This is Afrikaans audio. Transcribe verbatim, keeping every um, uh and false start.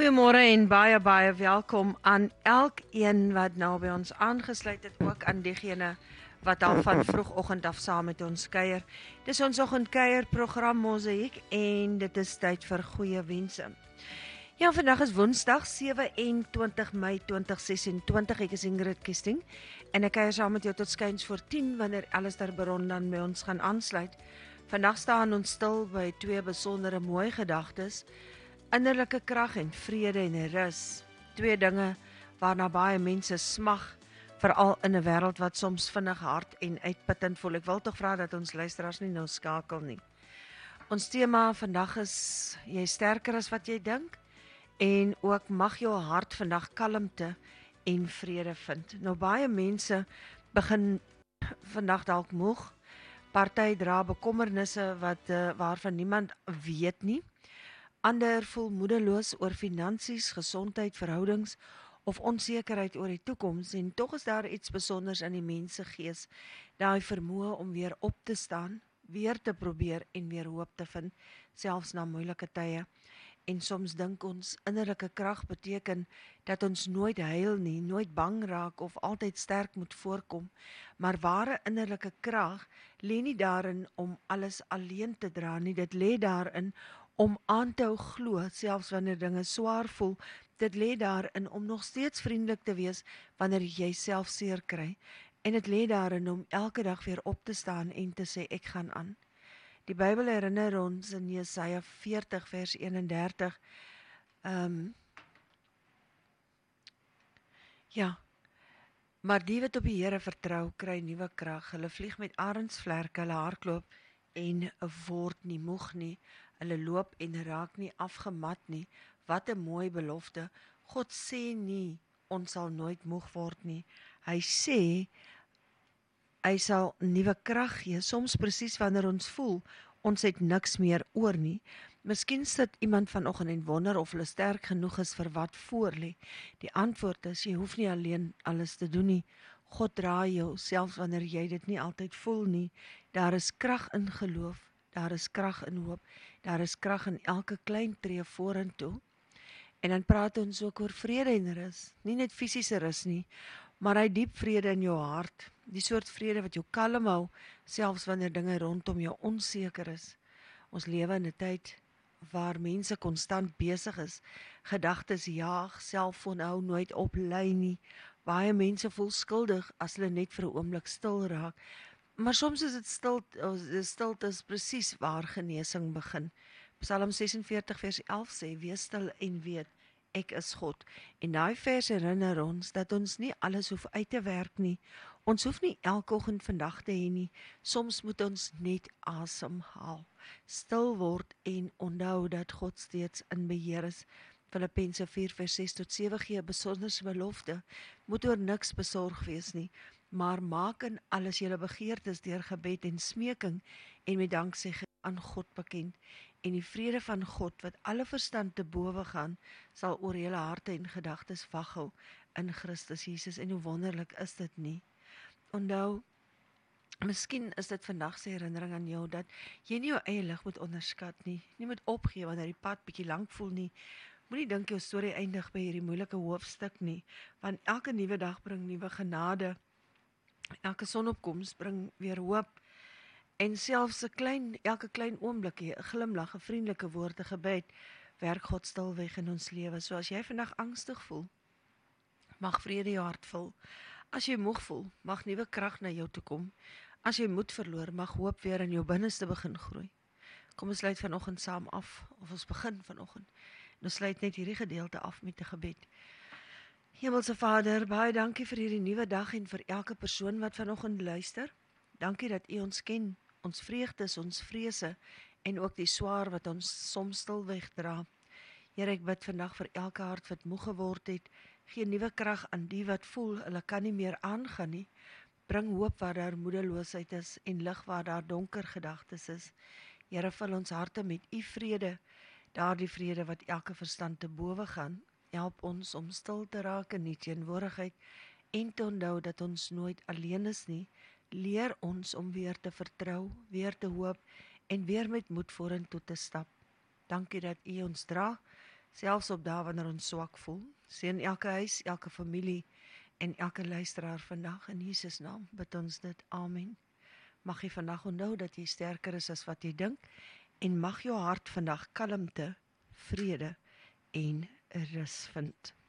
Goeiemôre en baie baie welkom aan elkeen wat nou by ons aangesluit het, ook aan diegene wat al van vroegoggend af saam met ons kuier. Dis ons oggendkuier program Mosaïek en dit is tyd vir goeie wense. Ja, vandag is Woensdag sewe en twintig Mei twintig ses en twintig. Ek is Ingrid Kesting en ek kuier saam met jou tot skuins voor tien wanneer Alistair Baron dan by ons gaan aansluit. Vandag staan ons stil by twee besondere mooi gedagtes. Innerlike krag en vrede en rus, twee dinge waarna baie mense smag, veral in 'n wêreld wat soms vinnig hard en uitputtend voel. Ek wil tog vra dat ons luisteraars nie nou skakel nie. Ons tema vandag is jy sterker as wat jy dink en ook mag jou hart vandag kalmte en vrede vind. Nou baie mense begin vandag dalk moeg. Party dra bekommernisse wat uh, waarvan niemand weet nie. Ander voel moedeloos oor finansies, gesondheid, verhoudings of onsekerheid oor die toekoms en tog is daar iets besonders in die mensegees, daai vermoë om weer op te staan, weer te probeer en weer hoop te vind, selfs na moeilike tye. En soms dink ons innerlike krag beteken dat ons nooit huil nie, nooit bang raak of altyd sterk moet voorkom, maar ware innerlike krag lê nie daarin om alles alleen te dra nie, dit lê daarin om aan te hou glo, selfs wanneer dinge swaar voel. Dit lê daarin om nog steeds vriendelik te wees wanneer jy self seer kry. En dit lê daarin om elke dag weer op te staan en te sê ek gaan aan. Die Bybel herinner ons in Jesaja veertig vers eenendertig. Um, ja, maar die wat op die Here vertrou, kry nuwe krag. Hulle vlieg met arendsvlerke, hulle hardloop en word nie moeg nie. Hulle loop en raak nie afgemat nie. Wat 'n mooi belofte. God sê nie, ons sal nooit moeg word nie. Hy sê, hy sal nuwe krag gee, soms presies wanneer ons voel, ons het niks meer oor nie. Miskien sit iemand vanoggend en wonder of hulle sterk genoeg is vir wat voor lê. Die antwoord is, jy hoef nie alleen alles te doen nie. God dra jou, selfs wanneer jy dit nie altyd voel nie. Daar is krag in geloof. Daar is krag in hoop, daar is krag in elke klein tree vorentoe. En dan praat ons ook oor vrede en rus, nie net fisiese rus nie, maar hy diep vrede in jou hart, die soort vrede wat jou kalm hou, selfs wanneer dinge rondom jou onseker is. Ons lewe in 'n tyd waar mense konstant besig is, gedagtes jaag, selfoon hou nooit op lei nie, baie mense voel skuldig as hulle net vir 'n oomblik stil raak. Maar soms is dit stil, stilte is presies waar genesing begin. Psalm sesenveertig vers elf sê, wees stil en weet, ek is God. En daai vers herinner ons dat ons nie alles hoef uit te werk nie. Ons hoef nie elke oggend vandag te hê nie. Soms moet ons net asemhaal, stil word en onthou dat God steeds in beheer is. Filippense vier vers ses tot sewe gee 'n besonderse belofte, moet oor niks besorg wees nie, maar maak in alles julle begeertes deur gebed en smeking en met danksegging aan God bekend. En die vrede van God wat alle verstand te bowe gaan, sal oor julle harte en gedagtes waghou in Christus Jesus. En hoe wonderlik is dit nie? Onthou, miskien is dit vandag se herinnering aan jou dat jy nie jou eie lig moet onderskat nie. Nie moet opgee wanneer die pad bietjie lank voel nie. Moenie dink jou storie eindig by hierdie moeilike hoofstuk nie, want elke nuwe dag bring nuwe genade. Elke sonopkoms bring weer hoop. En selfs 'n klein, elke klein oomblikie, 'n glimlag, 'n vriendelike woord, 'n gebed, werk God stilweg in ons lewe. So as jy vandag angstig voel, mag vrede jou hart vul. As jy moeg voel, mag nuwe krag na jou toe kom. As jy moed verloor, mag hoop weer in jou binneste begin groei. Kom ons sluit vanoggend saam af, of ons begin vanoggend. En ons sluit net hierdie gedeelte af met 'n gebed. Hemelse Vader, baie dankie vir hierdie nuwe dag en vir elke persoon wat vanoggend luister. Dankie dat U ons ken, ons vreugdes, ons vrese en ook die swaar wat ons soms stilweg dra. Here, ek bid vandag vir elke hart wat moeg geword het. Gee nuwe krag aan die wat voel hulle kan nie meer aangaan nie. Bring hoop waar daar moedeloosheid is en lig waar daar donker gedagtes is. Here, vul ons harte met U vrede, daardie vrede wat elke verstand te bowe gaan. Help ons om stil te raak in die teenwoordigheid en te onthou dat ons nooit alleen is nie. Leer ons om weer te vertrou, weer te hoop en weer met moed vorentoe te stap. Dankie dat U ons dra. selfs op dae wanneer ons swak voel. Seën elke huis, elke familie en elke luisteraar vandag in Jesus naam. Bid ons dit. Amen. Mag jy vandag onthou dat jy sterker is as wat jy dink en mag jou hart vandag kalmte, vrede en rus vind.